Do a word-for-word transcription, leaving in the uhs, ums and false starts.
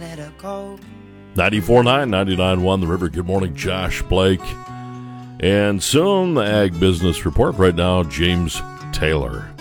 let her go. ninety-four point nine, ninety-nine point one The River. Good morning, Josh Blake. And soon, the Ag Business Report. Right now, James Taylor.